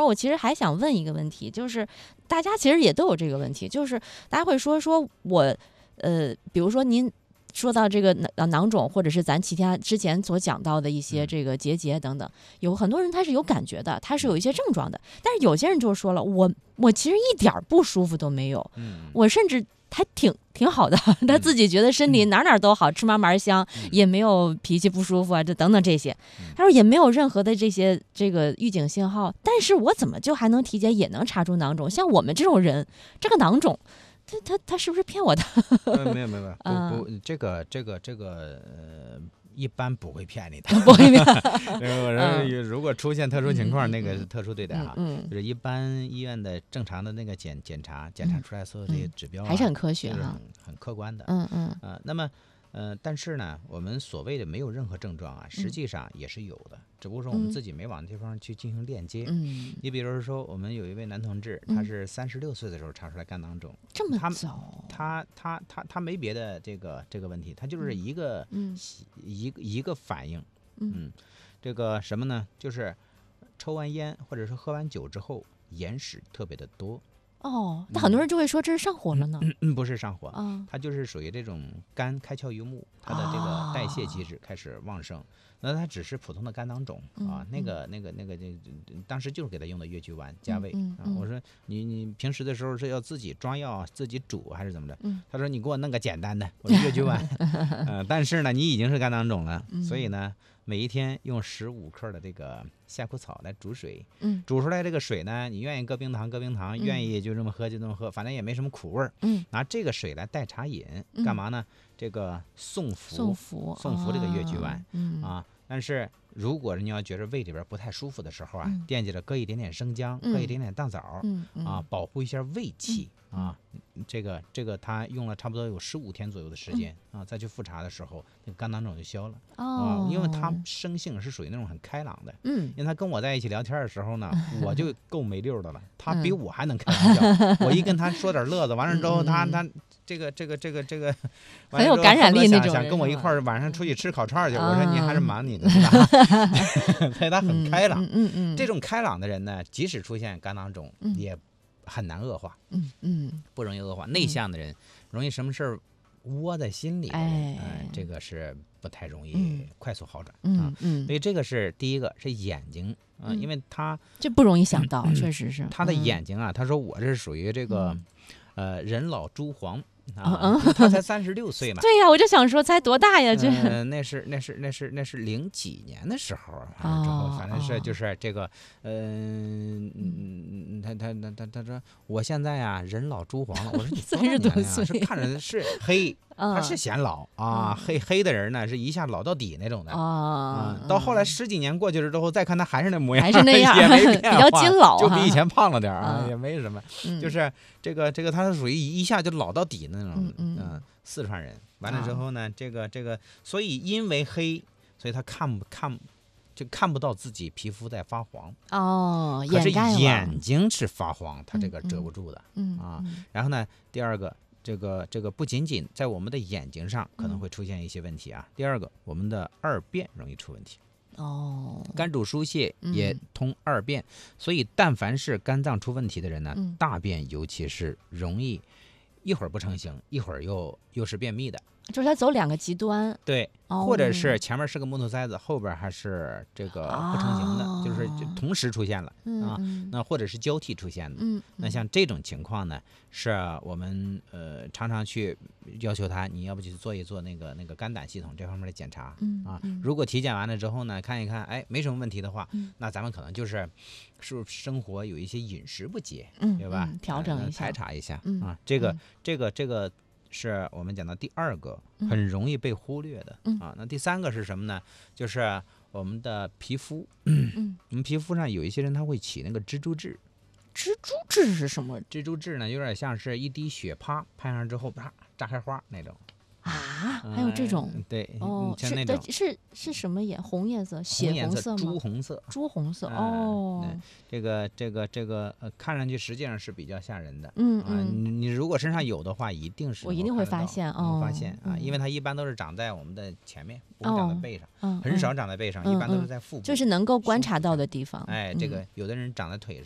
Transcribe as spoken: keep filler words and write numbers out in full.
我其实还想问一个问题，就是大家其实也都有这个问题，就是大家会说说我呃，比如说您说到这个囊囊肿，或者是咱其他之前所讲到的一些这个结节等等，有很多人他是有感觉的，他是有一些症状的，但是有些人就说了，我我其实一点不舒服都没有，我甚至还挺挺好的，他自己觉得身体哪哪都好，吃嘛嘛香，也没有脾气不舒服啊，这等等这些，他说也没有任何的这些这个预警信号，但是我怎么就还能体检也能查出囊肿？像我们这种人，这个囊肿。他他他是不是骗我的？ 呃、没有没有没有，不不，这个这个这个呃，一般不会骗你的， 不会骗。 如果出现特殊情况，嗯、那个是特殊对待哈， 嗯嗯、 就是一般医院的正常的那个检检查，检查出来所有这些指标、啊嗯、还是很科学哈、 啊，很客观的。 嗯嗯啊、呃，那么。呃，但是呢，我们所谓的没有任何症状啊，实际上也是有的，嗯、只不过说我们自己没往地方去进行链接。 嗯， 你比如说，我们有一位男同志，他是三十六岁的时候查出来肝囊肿， 这么早？ 他他他他没别的这个这个问题，他就是一个、 嗯、 一个一个反应， 嗯， 嗯，这个什么呢？就是抽完烟或者是喝完酒之后，眼屎特别的多。 哦，那很多人就会说这是上火了呢？ 嗯嗯、不是上火， 啊， 它就是属于这种肝开窍于目，它的这个代谢机制开始旺盛。那它只是普通的肝囊肿啊， 嗯、 那个那个那个那当时就是给他用的越剧丸加味、 嗯嗯、 啊。我说你你平时的时候是要自己抓药自己煮还是怎么着？ 嗯、 他说你给我弄个简单的，我说越剧丸。呃，但是呢，你已经是肝囊肿了， 嗯、 所以呢，每一天用十五克的这个夏枯草来煮水， 嗯， 煮出来这个水呢，你愿意搁冰糖搁冰糖， 嗯、 愿意就这么喝就这么喝，反正也没什么苦味儿。 嗯， 拿这个水来代茶饮，干嘛呢？这个送服送服送服这个越剧丸、 嗯、 啊。但是如果你要觉得胃里边不太舒服的时候啊， 嗯、 惦记着搁一点点生姜， 嗯、 搁一点点大枣、 嗯嗯、 啊，保护一下胃气、嗯、啊。这个这个他用了差不多有十五天左右的时间、嗯、啊，再去复查的时候，那个肝囊肿就消了、 哦、 啊。因为他生性是属于那种很开朗的， 嗯， 因为他跟我在一起聊天的时候呢，我就够没溜的了，他比我还能开玩笑。嗯、我一跟他说点乐子，完了之后他他。这个这个这个这个很有感染力那种， 想跟我一块儿晚上出去吃烤串去。嗯、我说你还是忙你的，是吧？所以他很开朗。 嗯嗯嗯、 这种开朗的人呢，即使出现肝囊肿， 嗯、 也很难恶化。 嗯嗯， 不容易恶化。内向的人容易什么事儿窝在心里的人， 哎、 呃，这个是不太容易快速好转、 嗯、 啊。 嗯， 所以这个是第一个是眼睛啊、呃嗯，因为他这不容易想到，嗯、确实是他的眼睛啊。他说我这是属于这个、 嗯、 呃人老珠黄。啊，他才三十六岁嘛。 对呀，我就想说，才多大呀？这、 呃、那是那是那是那是零几年的时候，反正之后、哦、反正是就是这个，嗯、呃、嗯，他他他他他说我现在啊人老珠黄了。我说你三十多岁， 是看着是黑。他是显老啊、嗯，黑黑的人呢是一下老到底那种的啊、 嗯。到后来十几年过去了之后，再看他还是那模样， 还是那样， 也没变比较金老， 就比以前胖了点啊、 嗯， 也没什么。 嗯、 就是这个这个他是属于一下就老到底那种， 嗯嗯、 呃，四川人。完了之后呢，啊、这个这个，所以因为黑，所以他看不看就看不到自己皮肤在发黄哦， 可是眼睛是发黄，他这个遮不住的， 嗯啊。然后呢，第二个。这个这个不仅仅在我们的眼睛上可能会出现一些问题啊。嗯、第二个，我们的二便容易出问题。 哦， 肝主疏泄也通二便，嗯、所以但凡是肝脏出问题的人呢， 嗯、 大便尤其是容易一会儿不成形，一会儿又又是便秘的。 就是它走两个极端， 对、 哦， 或者是前面是个木头塞子，后边还是这个不成形的， 哦、 就是就同时出现了、 嗯、 啊。那或者是交替出现的， 嗯， 那像这种情况呢，是我们呃常常去要求他，你要不去做一做那个那个肝胆系统这方面的检查， 嗯啊，如果体检完了之后呢，看一看，哎，没什么问题的话， 嗯、 那咱们可能就是是生活有一些饮食不节， 嗯， 对吧？ 嗯、调整一下， 排查一下、 嗯、 啊，这个、 嗯、 这个这个。是我们讲的第二个很容易被忽略的、 嗯、 啊。那第三个是什么呢？就是我们的皮肤。 嗯， 我们皮肤上有一些人他会起那个蜘蛛痣。 蜘蛛痣是什么？ 蜘蛛痣呢，有点像是一滴血啪拍上之后啪炸开花那种。 啊，还有这种、 嗯、对哦， 像那种是是是什么颜？红颜色、血红色吗？ 朱红色， 朱红色、 嗯、 哦。 这个这个这个呃，看上去实际上是比较吓人的。 嗯嗯、啊，你你如果身上有的话，一定是我一定会发现哦， 发现啊， 嗯、 因为它一般都是长在我们的前面，不会长在背上， 哦、 很少长在背上， 嗯、 一般都是在腹部， 就是能够观察到的地方。 哎，这个有的人长在腿上。